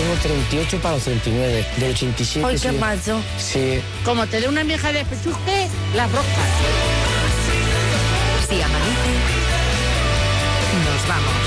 tengo 38 para los 39. Del 87. ¡Ay, qué macho! Sí. Como te dé una vieja de pechusque, las roscas. Si amanece, nos vamos.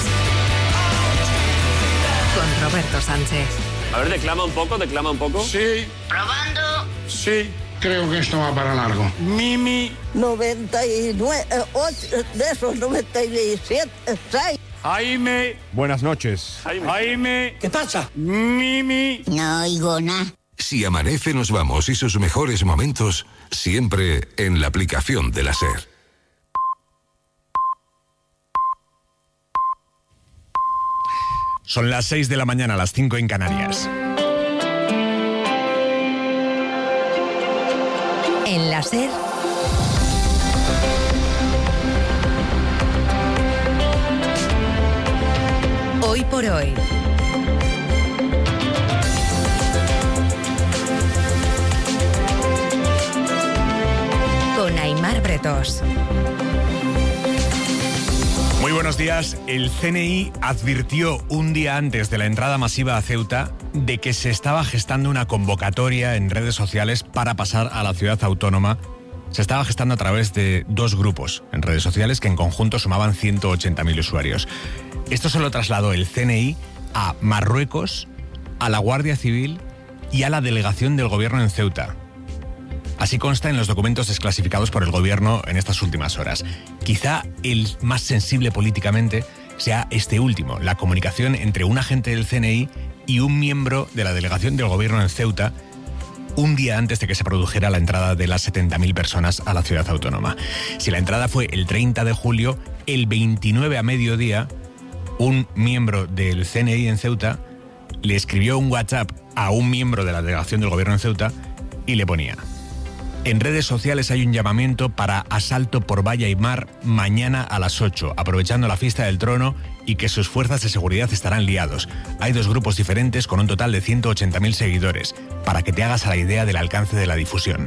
Con Roberto Sánchez. A ver, declama un poco. Sí. Probando. Sí. Creo que esto va para largo. Mimi. 99, 8, de esos 97, 6. Jaime. Buenas noches. Jaime. ¿Qué pasa? Mimi. No oigo nada. Si amanece, nos vamos y sus mejores momentos siempre en la aplicación de la SER. Son las 6 de la mañana, las 5 en Canarias. En la SER, hoy por hoy. Con Aimar Bretos. Muy buenos días. El CNI advirtió un día antes de la entrada masiva a Ceuta de que se estaba gestando una convocatoria en redes sociales para pasar a la ciudad autónoma. Se estaba gestando a través de dos grupos en redes sociales que en conjunto sumaban 180.000 usuarios. Esto se lo trasladó el CNI a Marruecos, a la Guardia Civil y a la delegación del gobierno en Ceuta. Así consta en los documentos desclasificados por el gobierno en estas últimas horas. Quizá el más sensible políticamente sea este último, la comunicación entre un agente del CNI y un miembro de la delegación del gobierno en Ceuta, un día antes de que se produjera la entrada de las 70.000 personas a la ciudad autónoma. Si la entrada fue el 30 de julio, el 29 a mediodía, un miembro del CNI en Ceuta le escribió un WhatsApp a un miembro de la delegación del gobierno en Ceuta y le ponía: en redes sociales hay un llamamiento para asalto por valla y mar mañana a las 8, aprovechando la fiesta del trono y que sus fuerzas de seguridad estarán liados. Hay dos grupos diferentes con un total de 180.000 seguidores, para que te hagas a la idea del alcance de la difusión.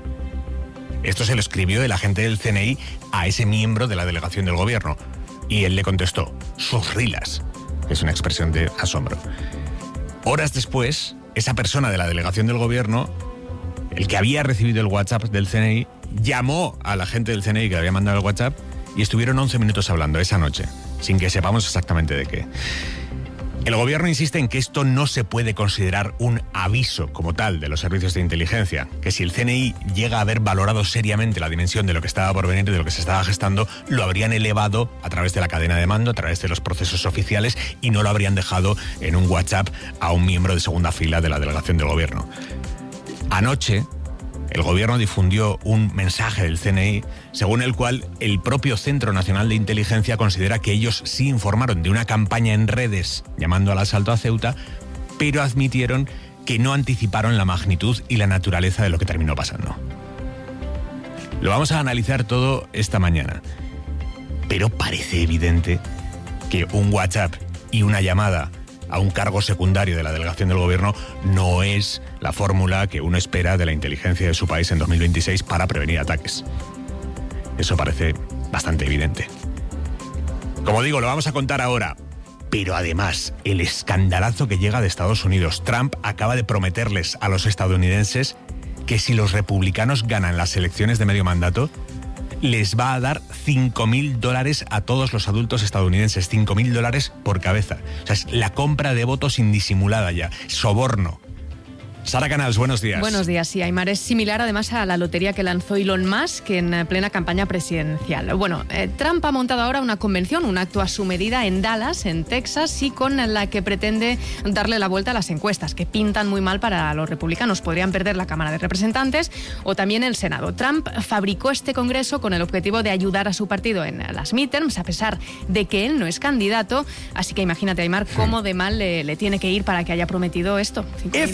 Esto se lo escribió el agente del CNI a ese miembro de la delegación del gobierno. Y él le contestó: sus rilas. Es una expresión de asombro. Horas después, esa persona de la delegación del gobierno, el que había recibido el WhatsApp del CNI, llamó a la gente del CNI que le había mandado el WhatsApp y estuvieron 11 minutos hablando esa noche, sin que sepamos exactamente de qué. El gobierno insiste en que esto no se puede considerar un aviso como tal de los servicios de inteligencia, que si el CNI llega a haber valorado seriamente la dimensión de lo que estaba por venir, de lo que se estaba gestando, lo habrían elevado a través de la cadena de mando, a través de los procesos oficiales y no lo habrían dejado en un WhatsApp a un miembro de segunda fila de la delegación del gobierno. Anoche, el gobierno difundió un mensaje del CNI según el cual el propio Centro Nacional de Inteligencia considera que ellos sí informaron de una campaña en redes llamando al asalto a Ceuta, pero admitieron que no anticiparon la magnitud y la naturaleza de lo que terminó pasando. Lo vamos a analizar todo esta mañana, pero parece evidente que un WhatsApp y una llamada a un cargo secundario de la delegación del gobierno no es la fórmula que uno espera de la inteligencia de su país en 2026 para prevenir ataques. Eso parece bastante evidente. Como digo, lo vamos a contar ahora, pero además el escandalazo que llega de Estados Unidos. Trump acaba de prometerles a los estadounidenses que si los republicanos ganan las elecciones de medio mandato, les va a dar $5.000 a todos los adultos estadounidenses, $5.000 por cabeza. O sea, es la compra de votos indisimulada ya, soborno. Sara Canals, buenos días. Buenos días, sí, Aimar. Es similar además a la lotería que lanzó Elon Musk en plena campaña presidencial. Bueno, Trump ha montado ahora una convención, un acto a su medida en Dallas, en Texas, y con la que pretende darle la vuelta a las encuestas, que pintan muy mal para los republicanos. Podrían perder la Cámara de Representantes o también el Senado. Trump fabricó este congreso con el objetivo de ayudar a su partido en las midterms, a pesar de que él no es candidato. Así que imagínate, Aimar, cómo de mal le tiene que ir para que haya prometido esto.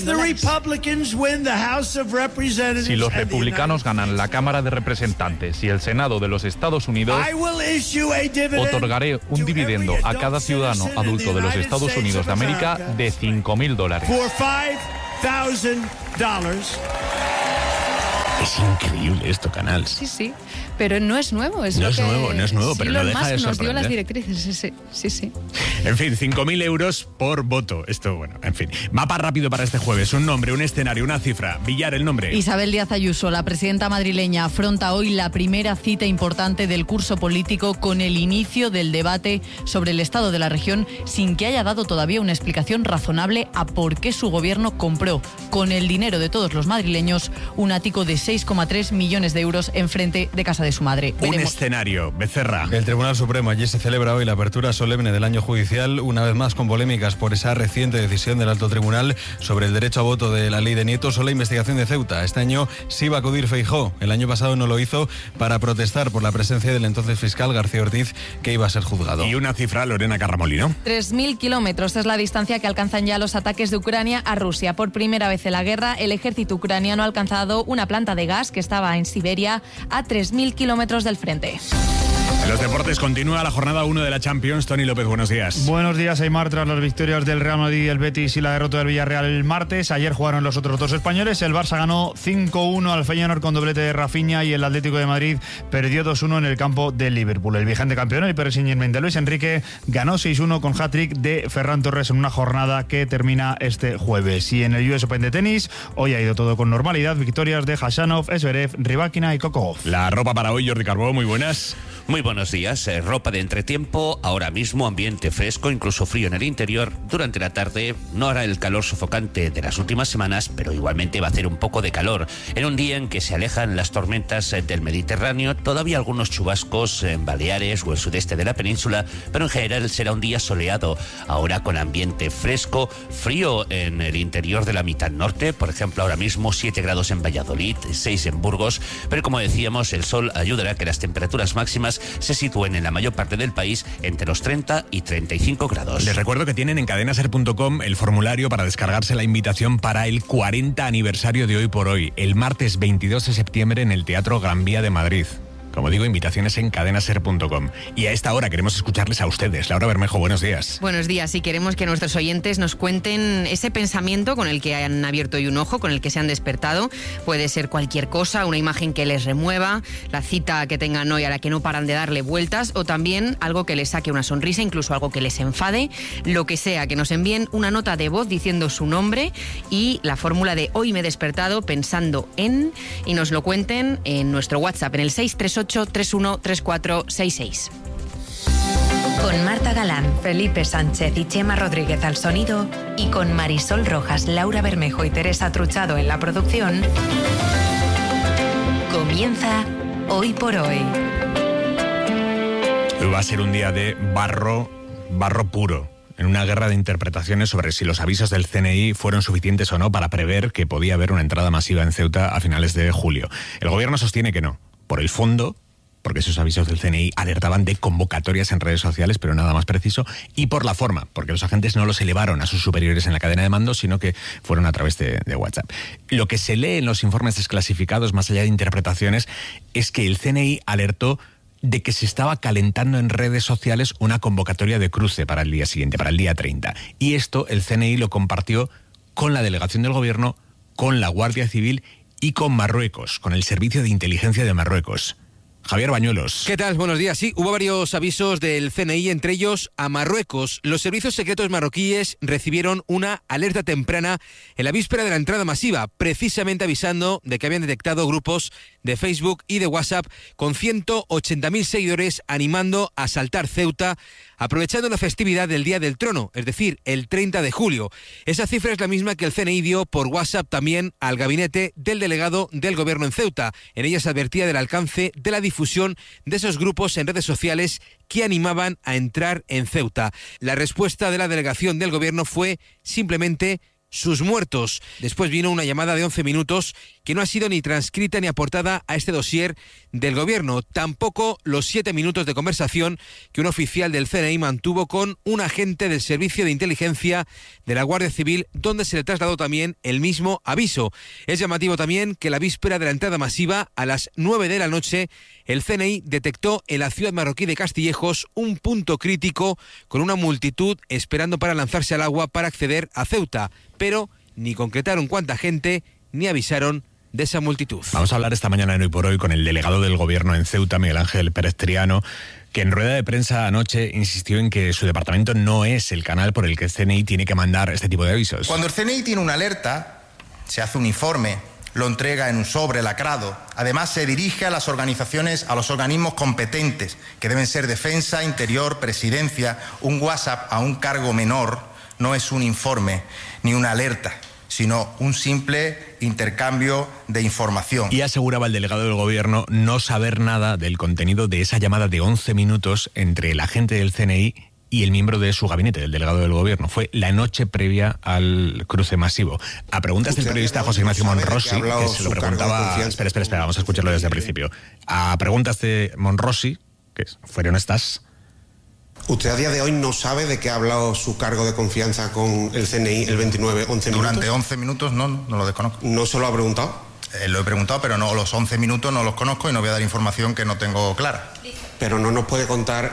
Si los republicanos ganan la Cámara de Representantes y el Senado de los Estados Unidos, otorgaré un dividendo a cada ciudadano adulto de los Estados Unidos de América de $5.000. Es increíble esto, Canals. Sí, pero no es nuevo. No es nuevo, pero no deja de nos dio sorprender. las directrices, sí. En fin, 5.000 euros por voto. Esto, bueno, en fin. Mapa rápido para este jueves. Un nombre, un escenario, una cifra. Villar, el nombre. Isabel Díaz Ayuso, la presidenta madrileña, afronta hoy la primera cita importante del curso político con el inicio del debate sobre el estado de la región, sin que haya dado todavía una explicación razonable a por qué su gobierno compró, con el dinero de todos los madrileños, un ático de 6,3 millones de euros enfrente de casa de su madre. Un escenario, Becerra. El Tribunal Supremo, allí se celebra hoy la apertura solemne del año judicial, una vez más con polémicas por esa reciente decisión del Alto Tribunal sobre el derecho a voto de la ley de nietos o la investigación de Ceuta. Este año sí va a acudir Feijóo. El año pasado no lo hizo para protestar por la presencia del entonces fiscal García Ortiz, que iba a ser juzgado. Y una cifra, Lorena Carramolino. 3.000 kilómetros es la distancia que alcanzan ya los ataques de Ucrania a Rusia. Por primera vez en la guerra, el ejército ucraniano ha alcanzado una planta de gas que estaba en Siberia a 3.000 kilómetros del frente. En los deportes continúa la jornada 1 de la Champions. Tony López, buenos días. Buenos días, Aimar. Tras las victorias del Real Madrid y el Betis y la derrota del Villarreal el martes, ayer jugaron los otros dos españoles. El Barça ganó 5-1 al Feyenoord con doblete de Rafinha y el Atlético de Madrid perdió 2-1 en el campo del Liverpool. El vigente campeón, el Paris Saint-Germain de Luis Enrique, ganó 6-1 con hat-trick de Ferran Torres en una jornada que termina este jueves. Y en el US Open de tenis, hoy ha ido todo con normalidad. Victorias de Khachanov, Zverev, Rybakina y Kokov. La ropa para hoy, Jordi Carbó, muy buenas. Muy buenos días. Ropa de entretiempo, ahora mismo ambiente fresco, incluso frío en el interior. Durante la tarde no hará el calor sofocante de las últimas semanas, pero igualmente va a hacer un poco de calor. En un día en que se alejan las tormentas del Mediterráneo, todavía algunos chubascos en Baleares o el sudeste de la península, pero en general será un día soleado. Ahora con ambiente fresco, frío en el interior de la mitad norte, por ejemplo ahora mismo 7 grados en Valladolid, 6 en Burgos, pero como decíamos el sol ayudará a que las temperaturas máximas se sitúen en la mayor parte del país entre los 30 y 35 grados. Les recuerdo que tienen en cadenaser.com el formulario para descargarse la invitación para el 40 aniversario de Hoy por Hoy, el martes 22 de septiembre en el Teatro Gran Vía de Madrid. Como digo, invitaciones en cadenaser.com. Y a esta hora queremos escucharles a ustedes. Laura Bermejo, buenos días. Buenos días. Y queremos que nuestros oyentes nos cuenten ese pensamiento con el que han abierto hoy un ojo, con el que se han despertado. Puede ser cualquier cosa, una imagen que les remueva, la cita que tengan hoy a la que no paran de darle vueltas, o también algo que les saque una sonrisa, incluso algo que les enfade. Lo que sea, que nos envíen una nota de voz diciendo su nombre y la fórmula de hoy me he despertado pensando en, y nos lo cuenten en nuestro WhatsApp, en el 638-313466. Con Marta Galán, Felipe Sánchez y Chema Rodríguez al sonido y con Marisol Rojas, Laura Bermejo y Teresa Truchado en la producción, comienza Hoy por Hoy. Hoy va a ser un día de barro puro, en una guerra de interpretaciones sobre si los avisos del CNI fueron suficientes o no para prever que podía haber una entrada masiva en Ceuta a finales de julio. El gobierno sostiene que no, por el fondo, porque esos avisos del CNI alertaban de convocatorias en redes sociales, pero nada más preciso, y por la forma, porque los agentes no los elevaron a sus superiores en la cadena de mando, sino que fueron a través de WhatsApp. Lo que se lee en los informes desclasificados, más allá de interpretaciones, es que el CNI alertó de que se estaba calentando en redes sociales una convocatoria de cruce para el día siguiente, para el día 30. Y esto el CNI lo compartió con la delegación del gobierno, con la Guardia Civil y con Marruecos, con el Servicio de Inteligencia de Marruecos. Javier Bañuelos. ¿Qué tal? Buenos días. Sí, hubo varios avisos del CNI, entre ellos a Marruecos. Los servicios secretos marroquíes recibieron una alerta temprana en la víspera de la entrada masiva, precisamente avisando de que habían detectado grupos de Facebook y de WhatsApp con 180.000 seguidores animando a asaltar Ceuta, aprovechando la festividad del Día del Trono, es decir, el 30 de julio. Esa cifra es la misma que el CNI dio por WhatsApp también al gabinete del delegado del gobierno en Ceuta. En ella se advertía del alcance de la difusión de esos grupos en redes sociales que animaban a entrar en Ceuta. La respuesta de la delegación del gobierno fue simplemente sus muertos. Después vino una llamada de 11 minutos que no ha sido ni transcrita ni aportada a este dossier del gobierno. Tampoco los 7 minutos de conversación que un oficial del CNI mantuvo con un agente del Servicio de Inteligencia de la Guardia Civil, donde se le trasladó también el mismo aviso. Es llamativo también que la víspera de la entrada masiva, a las 9 de la noche, el CNI detectó en la ciudad marroquí de Castillejos un punto crítico con una multitud esperando para lanzarse al agua para acceder a Ceuta, pero ni concretaron cuánta gente ni avisaron de esa multitud. Vamos a hablar esta mañana en Hoy por Hoy con el delegado del Gobierno en Ceuta, Miguel Ángel Pérez Triano, que en rueda de prensa anoche insistió en que su departamento no es el canal por el que el CNI tiene que mandar este tipo de avisos. Cuando el CNI tiene una alerta, se hace un informe, lo entrega en un sobre lacrado. Además, se dirige a las organizaciones, a los organismos competentes, que deben ser Defensa, Interior, Presidencia. Un WhatsApp a un cargo menor no es un informe ni una alerta, sino un simple intercambio de información. Y aseguraba el delegado del Gobierno no saber nada del contenido de esa llamada de 11 minutos entre el agente del CNI y el miembro de su gabinete, del delegado del Gobierno. Fue la noche previa al cruce masivo. A preguntas del periodista José Ignacio Monrossi, que se lo preguntaba... Espera, vamos a escucharlo desde el principio. A preguntas de Monrossi, que fueron estas... ¿Usted a día de hoy no sabe de qué ha hablado su cargo de confianza con el CNI el 29, 11 minutos? Durante 11 minutos no lo desconozco. ¿No se lo ha preguntado? Lo he preguntado, pero no, los 11 minutos no los conozco y no voy a dar información que no tengo clara. Pero no nos puede contar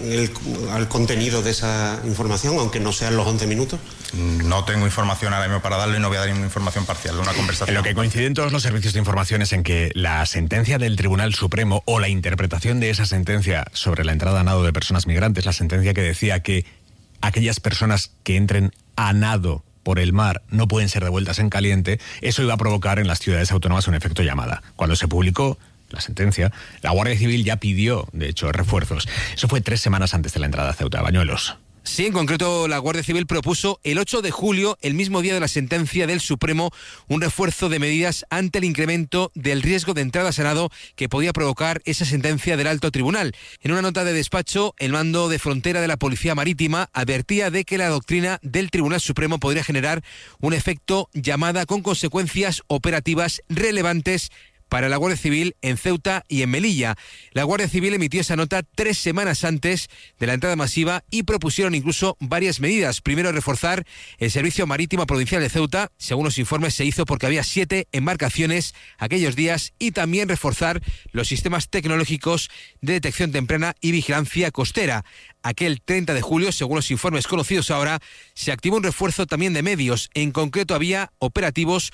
el contenido de esa información, aunque no sean los 11 minutos. No tengo información ahora mismo para darle y no voy a dar información parcial de una conversación. En lo que coinciden todos los servicios de información es en que la sentencia del Tribunal Supremo o la interpretación de esa sentencia sobre la entrada a nado de personas migrantes, la sentencia que decía que aquellas personas que entren a nado por el mar no pueden ser devueltas en caliente, eso iba a provocar en las ciudades autónomas un efecto llamada. Cuando se publicó la sentencia, la Guardia Civil ya pidió, de hecho, refuerzos. Eso fue 3 semanas antes de la entrada a Ceuta. Bañuelos. Sí, en concreto la Guardia Civil propuso el 8 de julio, el mismo día de la sentencia del Supremo, un refuerzo de medidas ante el incremento del riesgo de entrada a nado que podía provocar esa sentencia del Alto Tribunal. En una nota de despacho, el mando de frontera de la Policía Marítima advertía de que la doctrina del Tribunal Supremo podría generar un efecto llamada con consecuencias operativas relevantes para la Guardia Civil en Ceuta y en Melilla. La Guardia Civil emitió esa nota 3 semanas antes de la entrada masiva y propusieron incluso varias medidas. Primero, reforzar el Servicio Marítimo Provincial de Ceuta. Según los informes, se hizo porque había 7 embarcaciones aquellos días, y también reforzar los sistemas tecnológicos de detección temprana y vigilancia costera. Aquel 30 de julio, según los informes conocidos ahora, se activó un refuerzo también de medios. En concreto, había operativos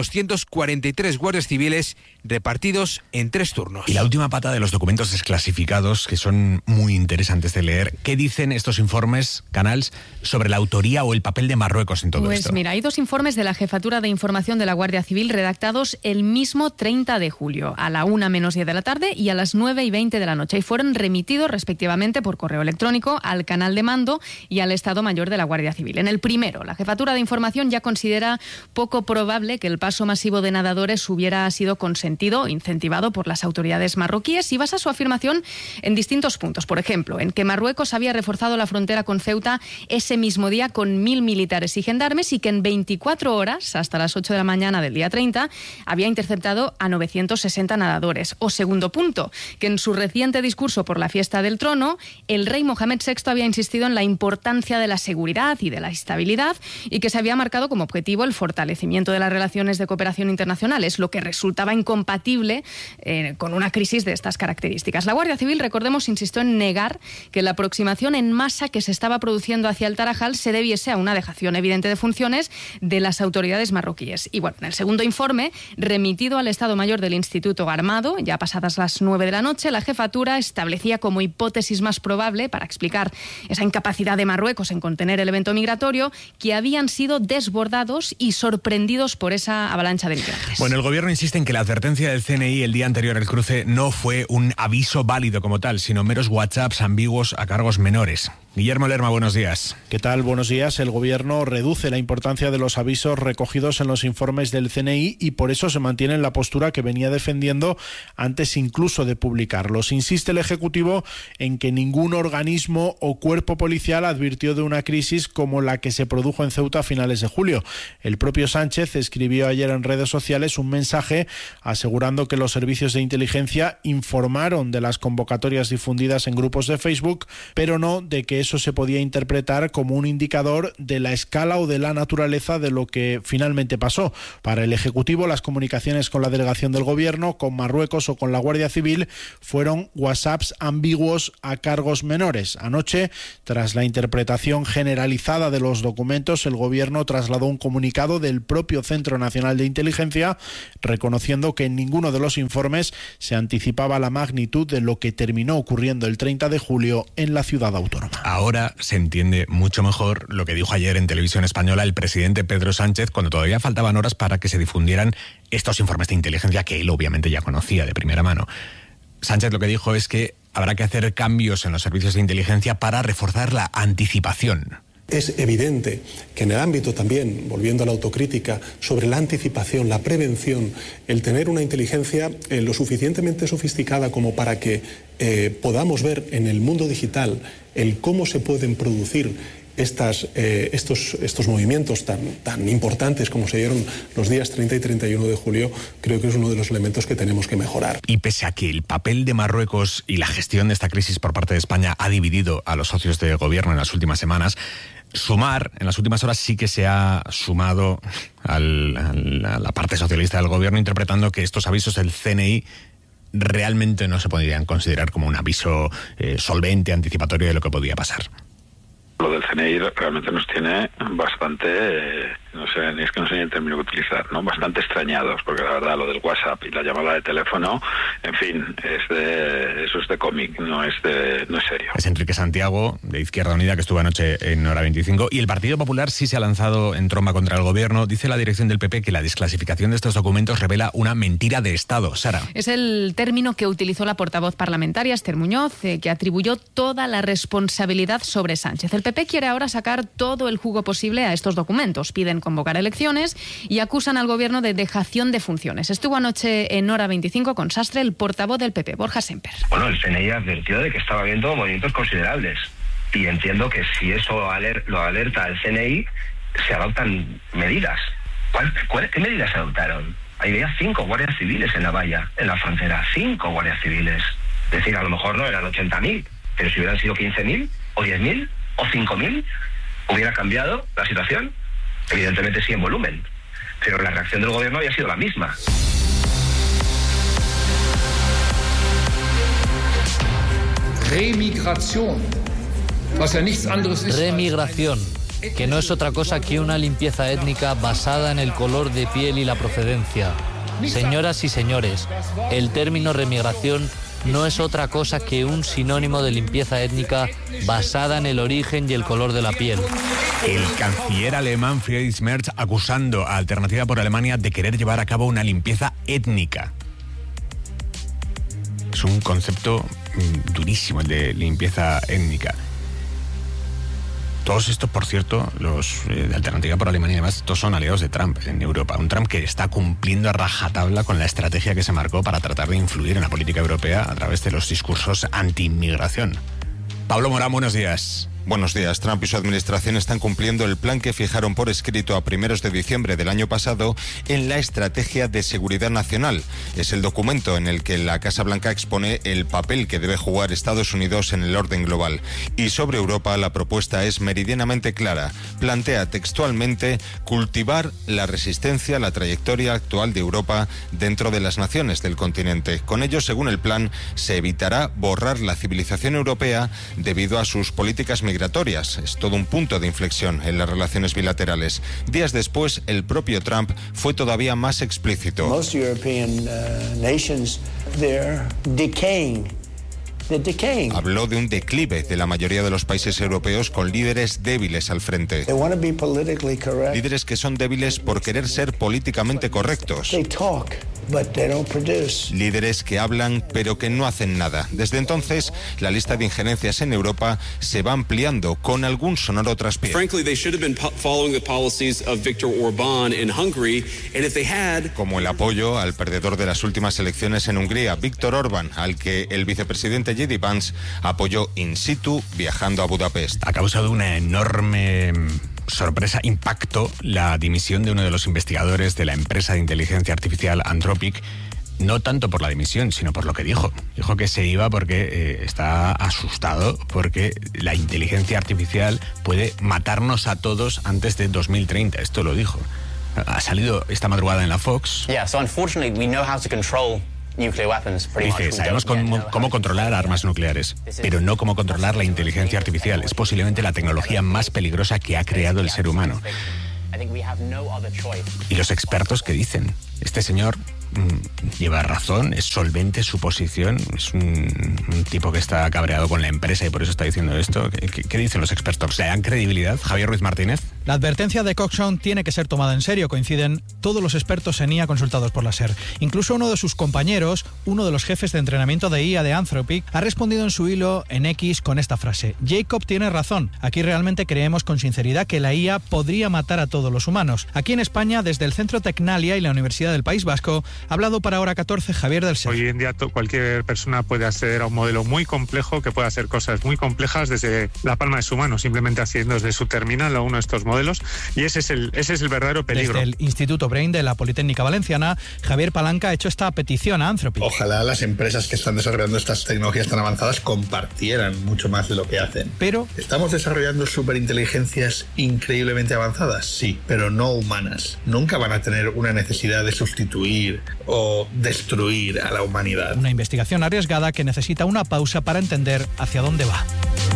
243 guardias civiles repartidos en 3 turnos. Y la última pata de los documentos desclasificados, que son muy interesantes de leer. ¿Qué dicen estos informes, Canals, sobre la autoría o el papel de Marruecos en todo esto? Pues mira, hay 2 informes de la Jefatura de Información de la Guardia Civil redactados el mismo 30 de julio, a la 1:10 de la tarde y a las 9:20 de la noche, y fueron remitidos respectivamente por correo electrónico al canal de mando y al Estado Mayor de la Guardia Civil. En el primero, la Jefatura de Información ya considera poco probable que el paso masivo de nadadores hubiera sido consentido, incentivado por las autoridades marroquíes, y basa su afirmación en distintos puntos. Por ejemplo, en que Marruecos había reforzado la frontera con Ceuta ese mismo día con 1.000 militares y gendarmes, y que en 24 horas, hasta las 8 de la mañana del día 30, había interceptado a 960 nadadores. O segundo punto, que en su reciente discurso por la fiesta del trono, el rey Mohamed VI había insistido en la importancia de la seguridad y de la estabilidad, y que se había marcado como objetivo el fortalecimiento de las relaciones de cooperación internacionales, lo que resultaba incompatible con una crisis de estas características. La Guardia Civil, recordemos, insistió en negar que la aproximación en masa que se estaba produciendo hacia el Tarajal se debiese a una dejación evidente de funciones de las autoridades marroquíes. Y bueno, en el segundo informe, remitido al Estado Mayor del Instituto Armado, ya pasadas las 9 de la noche, la jefatura establecía como hipótesis más probable para explicar esa incapacidad de Marruecos en contener el evento migratorio, que habían sido desbordados y sorprendidos por esa avalancha de migrantes. Bueno, el Gobierno insiste en que la advertencia del CNI el día anterior al cruce no fue un aviso válido como tal, sino meros WhatsApps ambiguos a cargos menores. Guillermo Lerma, buenos días. ¿Qué tal? Buenos días. El Gobierno reduce la importancia de los avisos recogidos en los informes del CNI y por eso se mantiene en la postura que venía defendiendo antes incluso de publicarlos. Insiste el Ejecutivo en que ningún organismo o cuerpo policial advirtió de una crisis como la que se produjo en Ceuta a finales de julio. El propio Sánchez escribió ayer en redes sociales un mensaje asegurando que los servicios de inteligencia informaron de las convocatorias difundidas en grupos de Facebook, pero no de que eso se podía interpretar como un indicador de la escala o de la naturaleza de lo que finalmente pasó. Para el Ejecutivo, las comunicaciones con la delegación del Gobierno, con Marruecos o con la Guardia Civil fueron WhatsApps ambiguos a cargos menores. más. Anoche, tras la interpretación generalizada de los documentos, el Gobierno trasladó un comunicado del propio Centro Nacional de Inteligencia, reconociendo que en ninguno de los informes se anticipaba la magnitud de lo que terminó ocurriendo el 30 de julio en la ciudad autónoma. Ahora se entiende mucho mejor lo que dijo ayer en Televisión Española el presidente Pedro Sánchez cuando todavía faltaban horas para que se difundieran estos informes de inteligencia que él obviamente ya conocía de primera mano. Sánchez lo que dijo es que habrá que hacer cambios en los servicios de inteligencia para reforzar la anticipación. Es evidente que en el ámbito también, volviendo a la autocrítica, sobre la anticipación, la prevención, el tener una inteligencia lo suficientemente sofisticada como para que podamos ver en el mundo digital el cómo se pueden producir estos movimientos tan importantes como se dieron los días 30 y 31 de julio, creo que es uno de los elementos que tenemos que mejorar. Y pese a que el papel de Marruecos y la gestión de esta crisis por parte de España ha dividido a los socios de gobierno en las últimas semanas, Sumar, en las últimas horas sí que se ha sumado a la parte socialista del gobierno, interpretando que estos avisos del CNI realmente no se podrían considerar como un aviso solvente, anticipatorio de lo que podía pasar. Lo del CNI realmente nos tiene bastante, no sé ni el término que utilizar, ¿no? Bastante extrañados, porque la verdad lo del WhatsApp y la llamada de teléfono, en fin, eso es de cómic, no es serio. Es Enrique Santiago, de Izquierda Unida, que estuvo anoche en Hora 25, y el Partido Popular sí se ha lanzado en tromba contra el gobierno. Dice la dirección del PP que la desclasificación de estos documentos revela una mentira de Estado. Sara. Es el término que utilizó la portavoz parlamentaria, Esther Muñoz, que atribuyó toda la responsabilidad sobre Sánchez. El PP quiere ahora sacar todo el jugo posible a estos documentos. Piden convocar elecciones y acusan al gobierno de dejación de funciones. Estuvo anoche en Hora 25 con Sastre, el portavoz del PP, Borja Semper. Bueno, el CNI advirtió de que estaba habiendo movimientos considerables y entiendo que si eso lo alerta al CNI, se adoptan medidas. ¿Qué medidas se adoptaron? Había 5 guardias civiles en la valla, en la frontera, 5 guardias civiles. Es decir, a lo mejor no eran 80.000, pero si hubieran sido 15.000 o 10.000 o 5.000, ¿hubiera cambiado la situación? Evidentemente sí en volumen, pero la reacción del gobierno había sido la misma. Remigración, que no es otra cosa que una limpieza étnica basada en el color de piel y la procedencia. Señoras y señores, el término remigración no es otra cosa que un sinónimo de limpieza étnica basada en el origen y el color de la piel. El canciller alemán Friedrich Merz acusando a Alternativa por Alemania de querer llevar a cabo una limpieza étnica. Es un concepto durísimo el de limpieza étnica. Todos estos, por cierto, los de Alternativa por Alemania y demás, todos son aliados de Trump en Europa. Un Trump que está cumpliendo a rajatabla con la estrategia que se marcó para tratar de influir en la política europea a través de los discursos anti-inmigración. Pablo Morán, buenos días. Buenos días. Trump y su administración están cumpliendo el plan que fijaron por escrito a primeros de diciembre del año pasado en la Estrategia de Seguridad Nacional. Es el documento en el que la Casa Blanca expone el papel que debe jugar Estados Unidos en el orden global. Y sobre Europa la propuesta es meridianamente clara. Plantea textualmente cultivar la resistencia a la trayectoria actual de Europa dentro de las naciones del continente. Con ello, según el plan, se evitará borrar la civilización europea debido a sus políticas migratorias. Es todo un punto de inflexión en las relaciones bilaterales. Días después, el propio Trump fue todavía más explícito. Most European nations, they're decaying. Habló de un declive de la mayoría de los países europeos con líderes débiles al frente. Líderes que son débiles por querer ser políticamente correctos. Líderes que hablan pero que no hacen nada. Desde entonces, la lista de injerencias en Europa se va ampliando con algún sonoro traspié. Como el apoyo al perdedor de las últimas elecciones en Hungría, Viktor Orbán, al que el vicepresidente J.D. Vance apoyó in situ viajando a Budapest. Ha causado una enorme sorpresa, impacto, la dimisión de uno de los investigadores de la empresa de inteligencia artificial Anthropic, no tanto por la dimisión, sino por lo que dijo. Dijo que se iba porque está asustado, porque la inteligencia artificial puede matarnos a todos antes de 2030. Esto lo dijo. Ha salido esta madrugada en la Fox. Yeah, so unfortunately we know how to control Dice, sabemos cómo controlar armas nucleares, pero no cómo controlar la inteligencia artificial. Es posiblemente la tecnología más peligrosa que ha creado el ser humano. ¿Y los expertos qué dicen? Este señor lleva razón, es solvente su posición, es un tipo que está cabreado con la empresa y por eso está diciendo esto. ¿Qué dicen los expertos? ¿Le dan credibilidad? Javier Ruiz Martínez. La advertencia de Coxon tiene que ser tomada en serio, coinciden todos los expertos en IA consultados por la SER. Incluso uno de sus compañeros, uno de los jefes de entrenamiento de IA de Anthropic, ha respondido en su hilo en X con esta frase: Jacob tiene razón, aquí realmente creemos con sinceridad que la IA podría matar a todos los humanos. Aquí en España, desde el Centro Tecnalia y la Universidad del País Vasco, ha hablado para Hora 14 Javier del Ser. Hoy en día cualquier persona puede acceder a un modelo muy complejo que puede hacer cosas muy complejas desde la palma de su mano, simplemente haciendo desde su terminal a uno de estos modelos, y ese es el verdadero peligro. Desde el Instituto Brain de la Politécnica Valenciana, Javier Palanca ha hecho esta petición a Anthropic. Ojalá las empresas que están desarrollando estas tecnologías tan avanzadas compartieran mucho más de lo que hacen. Pero ¿estamos desarrollando superinteligencias increíblemente avanzadas? Sí, pero no humanas. Nunca van a tener una necesidad de sustituir o destruir a la humanidad. Una investigación arriesgada que necesita una pausa para entender hacia dónde va.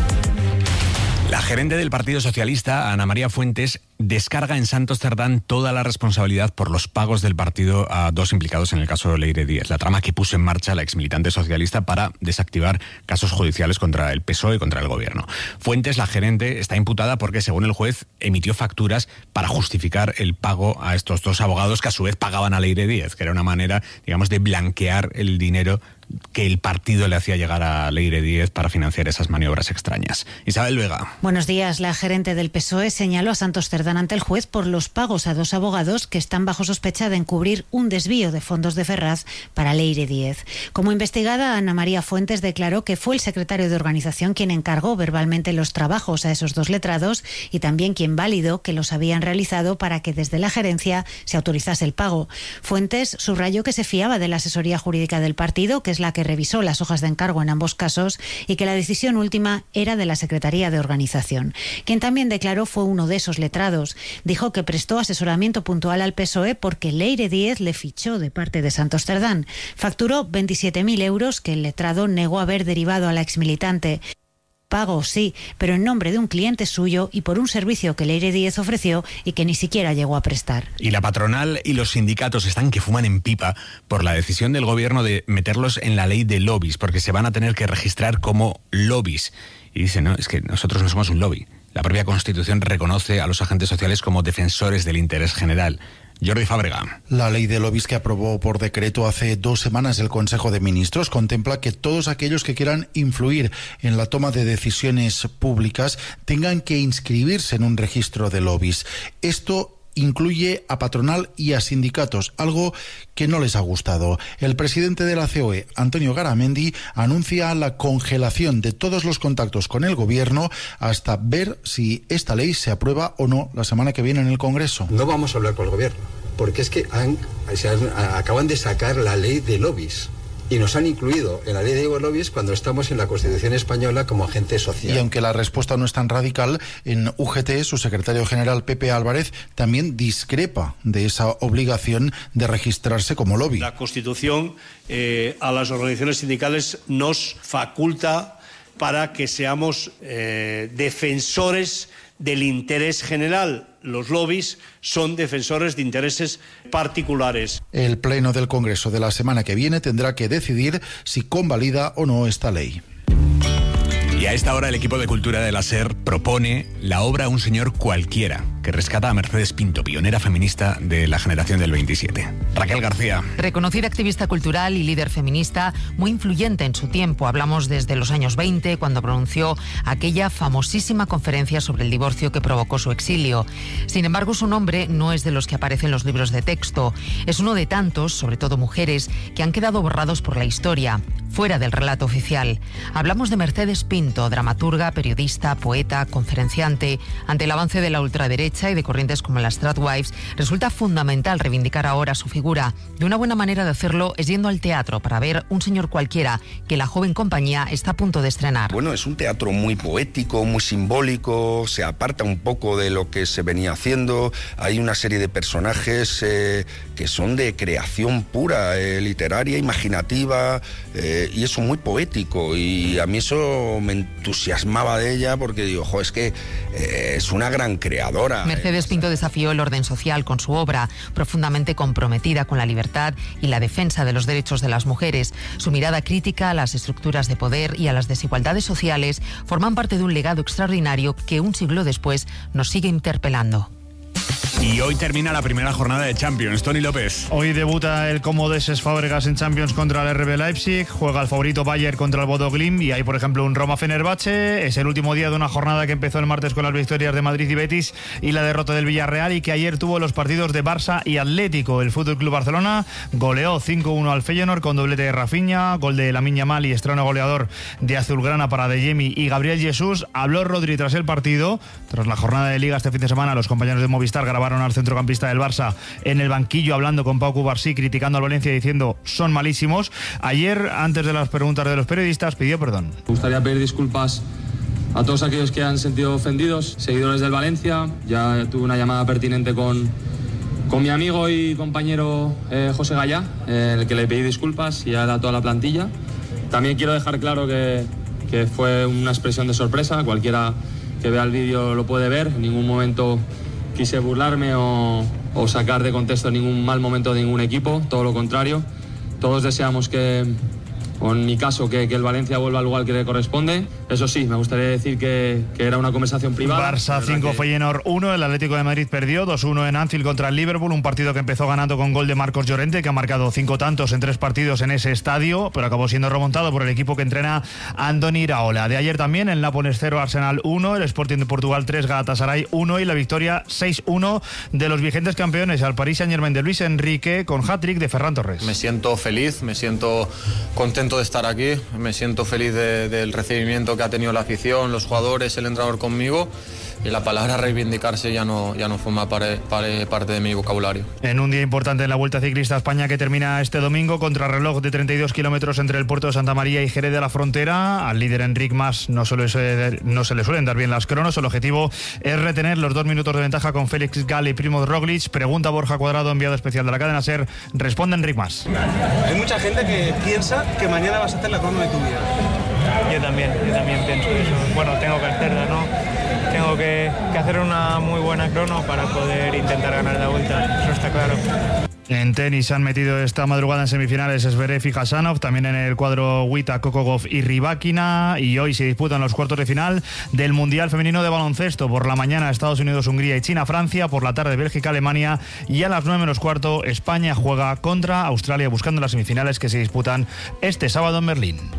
La gerente del Partido Socialista, Ana María Fuentes, descarga en Santos Cerdán toda la responsabilidad por los pagos del partido a dos implicados en el caso de Leire Díez, la trama que puso en marcha la exmilitante socialista para desactivar casos judiciales contra el PSOE y contra el gobierno. Fuentes, la gerente, está imputada porque, según el juez, emitió facturas para justificar el pago a estos dos abogados que a su vez pagaban a Leire Díez, que era una manera, digamos, de blanquear el dinero que el partido le hacía llegar a Leire Díez para financiar esas maniobras extrañas. Isabel Vega. Buenos días. La gerente del PSOE señaló a Santos Cerdán ante el juez por los pagos a dos abogados que están bajo sospecha de encubrir un desvío de fondos de Ferraz para Leire Díez. Como investigada, Ana María Fuentes declaró que fue el secretario de organización quien encargó verbalmente los trabajos a esos dos letrados y también quien validó que los habían realizado para que desde la gerencia se autorizase el pago. Fuentes subrayó que se fiaba de la asesoría jurídica del partido, que es la que revisó las hojas de encargo en ambos casos, y que la decisión última era de la Secretaría de Organización. Quien también declaró fue uno de esos letrados. Dijo que prestó asesoramiento puntual al PSOE porque Leire Díez le fichó de parte de Santos Cerdán. Facturó 27.000 euros que el letrado negó haber derivado a la exmilitante. Pago, sí, pero en nombre de un cliente suyo y por un servicio que Leire Díez ofreció y que ni siquiera llegó a prestar. Y la patronal y los sindicatos están que fuman en pipa por la decisión del gobierno de meterlos en la ley de lobbies, porque se van a tener que registrar como lobbies. Y dicen, no, es que nosotros no somos un lobby. La propia Constitución reconoce a los agentes sociales como defensores del interés general. Jordi Fábrega. La ley de lobbies que aprobó por decreto hace 2 semanas el Consejo de Ministros contempla que todos aquellos que quieran influir en la toma de decisiones públicas tengan que inscribirse en un registro de lobbies. Esto incluye a patronal y a sindicatos, algo que no les ha gustado. El presidente de la COE, Antonio Garamendi, anuncia la congelación de todos los contactos con el gobierno hasta ver si esta ley se aprueba o no la semana que viene en el Congreso. No vamos a hablar con el gobierno, porque es que acaban de sacar la ley de lobbies. Y nos han incluido en la ley de lobbies cuando estamos en la Constitución española como agente social. Y aunque la respuesta no es tan radical, en UGT su secretario general Pepe Álvarez también discrepa de esa obligación de registrarse como lobby. La Constitución a las organizaciones sindicales nos faculta para que seamos defensores del interés general. Los lobbies son defensores de intereses particulares. El Pleno del Congreso de la semana que viene tendrá que decidir si convalida o no esta ley. Y a esta hora el equipo de Cultura de la SER propone la obra Un señor cualquiera, que rescata a Mercedes Pinto, pionera feminista de la generación del 27. Raquel García. Reconocida activista cultural y líder feminista, muy influyente en su tiempo. Hablamos desde los años 20, cuando pronunció aquella famosísima conferencia sobre el divorcio que provocó su exilio. Sin embargo, su nombre no es de los que aparece en los libros de texto. Es uno de tantos, sobre todo mujeres, que han quedado borrados por la historia, fuera del relato oficial. Hablamos de Mercedes Pinto, dramaturga, periodista, poeta, conferenciante. Ante el avance de la ultraderecha, derecha y de corrientes como las Tradwives, resulta fundamental reivindicar ahora su figura. Y una buena manera de hacerlo es yendo al teatro para ver Un señor cualquiera, que la joven compañía está a punto de estrenar. Bueno, es un teatro muy poético, muy simbólico, se aparta un poco de lo que se venía haciendo. Hay una serie de personajes que son de creación pura, literaria, imaginativa, y eso muy poético. Y a mí eso me entusiasmaba de ella porque digo, es que es una gran creadora. Mercedes Pinto desafió el orden social con su obra, profundamente comprometida con la libertad y la defensa de los derechos de las mujeres. Su mirada crítica a las estructuras de poder y a las desigualdades sociales forman parte de un legado extraordinario que un siglo después nos sigue interpelando. Y hoy termina la primera jornada de Champions. Tony López. Hoy debuta el Comodeses Fábregas en Champions contra el RB Leipzig. Juega el favorito Bayern contra el Bodo Glimt. Y hay, por ejemplo, un Roma-Fenerbahce. Es el último día de una jornada que empezó el martes con las victorias de Madrid y Betis y la derrota del Villarreal, y que ayer tuvo los partidos de Barça y Atlético. El FC Barcelona goleó 5-1 al Feyenoord con doblete de Rafinha, gol de Lamine Yamal y estreno goleador de Azulgrana para De Jemi y Gabriel Jesús. Habló Rodri tras el partido. Tras la jornada de Liga este fin de semana, los compañeros de Movistar grabaron al centrocampista del Barça en el banquillo hablando con Pau Cubarsí, criticando al Valencia diciendo son malísimos. Ayer, antes de las preguntas de los periodistas, pidió perdón. Me gustaría pedir disculpas a todos aquellos que han sentido ofendidos, seguidores del Valencia. Ya tuve una llamada pertinente con mi amigo y compañero José Gallá, en el que le pedí disculpas y a toda la plantilla. También quiero dejar claro que fue una expresión de sorpresa. Cualquiera que vea el vídeo lo puede ver. En ningún momento quise burlarme o sacar de contexto ningún mal momento de ningún equipo, todo lo contrario. Todos deseamos que, o en mi caso, que el Valencia vuelva al lugar que le corresponde. Eso sí, me gustaría decir que era una conversación privada. Barça 5, Feyenoord 1, el Atlético de Madrid perdió 2-1 en Anfield contra el Liverpool, un partido que empezó ganando con gol de Marcos Llorente, que ha marcado 5 tantos en 3 partidos en ese estadio, pero acabó siendo remontado por el equipo que entrena Andoni Iraola. De ayer también, el Nápoles 0, Arsenal 1, el Sporting de Portugal 3, Galatasaray 1 y la victoria 6-1 de los vigentes campeones al Paris Saint-Germain de Luis Enrique con hat-trick de Ferran Torres. Me siento feliz, me siento contento de estar aquí, me siento feliz del recibimiento que ha tenido la afición, los jugadores, el entrenador conmigo, y la palabra reivindicarse ya no forma parte de mi vocabulario. En un día importante en la Vuelta Ciclista a España, que termina este domingo, contrarreloj de 32 kilómetros entre el puerto de Santa María y Jerez de la Frontera. Al líder Enric Mas no se le suelen dar bien las cronos. El objetivo es retener los 2 minutos de ventaja con Félix Gall y Primoz Roglic. Pregunta Borja Cuadrado, enviado especial de la cadena SER. Responde Enric Mas. Hay mucha gente que piensa que mañana vas a hacer la crono de tu vida. Yo también pienso eso. Bueno, tengo que hacerla, ¿no? Tengo que hacer una muy buena crono para poder intentar ganar la Vuelta, eso está claro. En tenis se han metido esta madrugada en semifinales Zverev y Hasanov, también en el cuadro Wita, Kokogov y Rybakina, y hoy se disputan los cuartos de final del Mundial Femenino de Baloncesto. Por la mañana Estados Unidos, Hungría y China, Francia, por la tarde Bélgica, Alemania, y a las 9:15 España juega contra Australia, buscando las semifinales que se disputan este sábado en Berlín.